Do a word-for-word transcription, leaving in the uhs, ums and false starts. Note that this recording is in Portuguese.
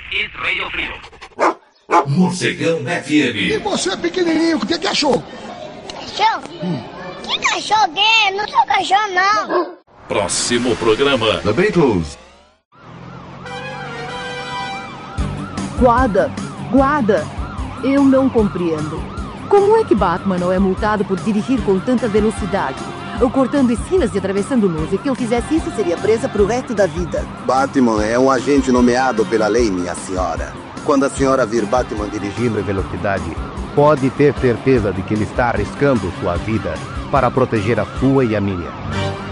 is Radio Freedom. Morcegão F M. E você, pequenininho, o que, que achou? Cachorro? Hum. Que cachorro que é? Não sou cachorro, não. Próximo programa: The Beatles. Guarda, guarda. Eu não compreendo. Como é que Batman não é multado por dirigir com tanta velocidade? Ou cortando esquinas e atravessando luz, e que eu fizesse isso seria presa pro resto da vida. Batman é um agente nomeado pela lei, minha senhora. Quando a senhora vir Batman dirigindo em velocidade, pode ter certeza de que ele está arriscando sua vida para proteger a sua e a minha.